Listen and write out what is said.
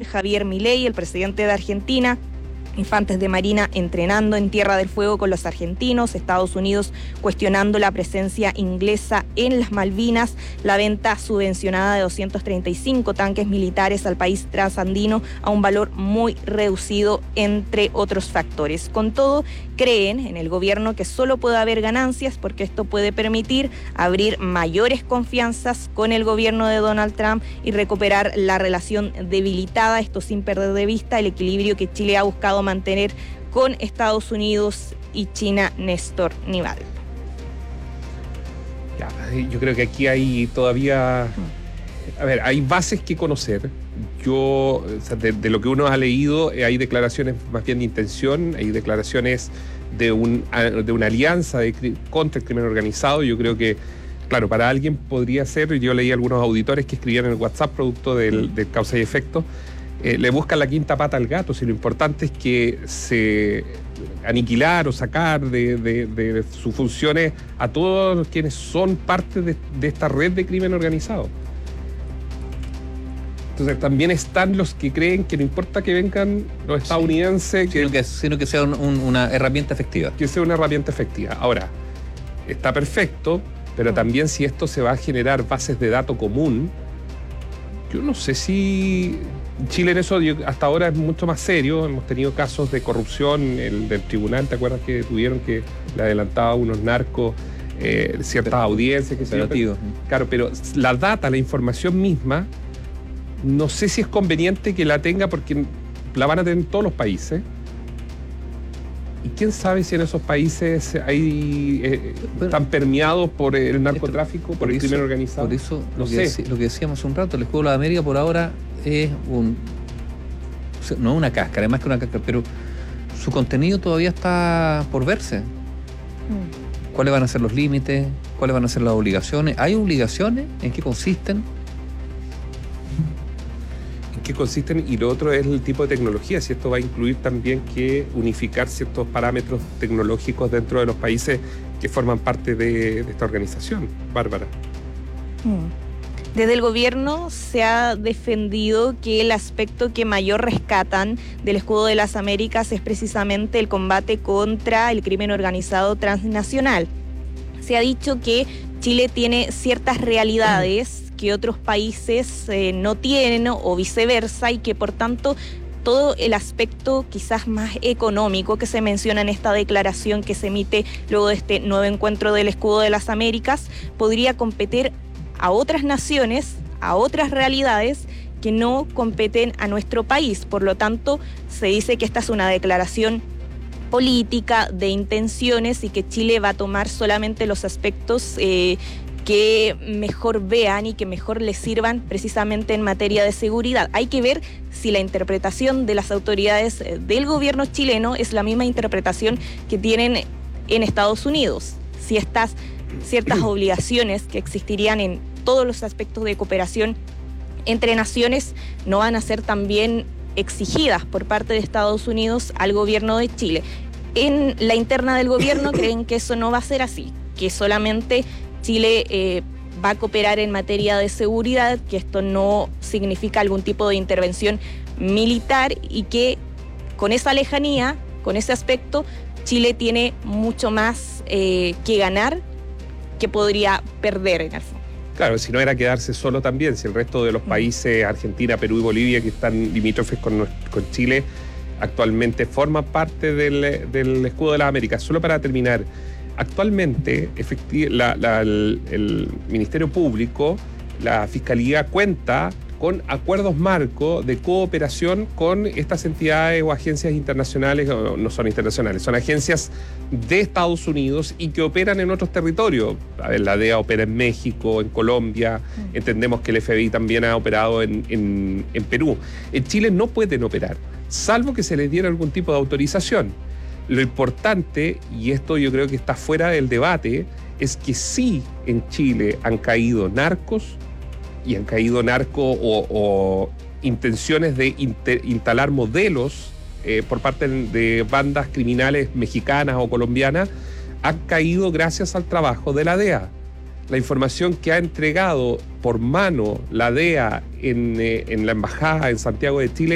Javier Milei, el presidente de Argentina. Infantes de Marina entrenando en Tierra del Fuego con los argentinos, Estados Unidos cuestionando la presencia inglesa en las Malvinas, la venta subvencionada de 235 tanques militares al país transandino a un valor muy reducido, entre otros factores. Con todo, creen en el gobierno que solo puede haber ganancias porque esto puede permitir abrir mayores confianzas con el gobierno de Donald Trump y recuperar la relación debilitada, esto sin perder de vista el equilibrio que Chile ha buscado mantener con Estados Unidos y China. Néstor Nival. Ya, yo creo que aquí hay todavía, hay bases que conocer. De lo que uno ha leído, hay declaraciones más bien de intención, hay declaraciones de una alianza contra el crimen organizado. Yo creo que, claro, para alguien podría ser, yo leí algunos auditores que escribían en el WhatsApp producto del causa y efecto, le buscan la quinta pata al gato, si lo importante es que se aniquilar o sacar de sus funciones a todos quienes son parte de esta red de crimen organizado. Entonces también están los que creen que no importa que vengan los estadounidenses, sino que sea una herramienta efectiva. Que sea una herramienta efectiva. Ahora, está perfecto, pero también si esto se va a generar bases de datos común, yo no sé si Chile en eso hasta ahora es mucho más serio. Hemos tenido casos de corrupción, el del tribunal, ¿te acuerdas que tuvieron que le adelantaba a unos narcos ciertas audiencias? Claro, pero la data, la información misma, no sé si es conveniente que la tenga porque la van a tener en todos los países. Y quién sabe si en esos países están permeados por el narcotráfico, por el crimen organizado. Por eso, lo que decíamos hace un rato, el Escudo de América por ahora es no una cáscara, es más que una cáscara, pero su contenido todavía está por verse. ¿Cuáles van a ser los límites? ¿Cuáles van a ser las obligaciones? ¿Hay obligaciones? ¿En qué consisten? ¿Qué consisten? Y lo otro es el tipo de tecnología, si esto va a incluir también que unificar ciertos parámetros tecnológicos dentro de los países que forman parte de esta organización. Bárbara. Desde el gobierno se ha defendido que el aspecto que mayor rescatan del Escudo de las Américas es precisamente el combate contra el crimen organizado transnacional. Se ha dicho que Chile tiene ciertas realidades que otros países no tienen o viceversa, y que por tanto todo el aspecto quizás más económico que se menciona en esta declaración que se emite luego de este nuevo encuentro del Escudo de las Américas podría competir a otras naciones, a otras realidades que no competen a nuestro país. Por lo tanto, se dice que esta es una declaración política de intenciones y que Chile va a tomar solamente los aspectos que mejor vean y que mejor les sirvan precisamente en materia de seguridad. Hay que ver si la interpretación de las autoridades del gobierno chileno es la misma interpretación que tienen en Estados Unidos. Si estas ciertas obligaciones que existirían en todos los aspectos de cooperación entre naciones no van a ser también exigidas por parte de Estados Unidos al gobierno de Chile. En la interna del gobierno creen que eso no va a ser así, que solamente Chile va a cooperar en materia de seguridad, que esto no significa algún tipo de intervención militar y que con esa lejanía, con ese aspecto, Chile tiene mucho más que ganar que podría perder en el fondo. Claro, si no era quedarse solo también, si el resto de los países, Argentina, Perú y Bolivia, que están limítrofes con Chile, actualmente forman parte del Escudo de las Américas. Solo para terminar, actualmente el Ministerio Público, la Fiscalía cuenta con acuerdos marco de cooperación con estas entidades o agencias internacionales, o no son internacionales, son agencias de Estados Unidos y que operan en otros territorios. A ver, la DEA opera en México, en Colombia, entendemos que el FBI también ha operado en Perú. En Chile no pueden operar, salvo que se les diera algún tipo de autorización. Lo importante, y esto yo creo que está fuera del debate, es que sí en Chile han caído narcos, y han caído narcos o intenciones de instalar modelos por parte de bandas criminales mexicanas o colombianas, han caído gracias al trabajo de la DEA. La información que ha entregado por mano la DEA en la embajada en Santiago de Chile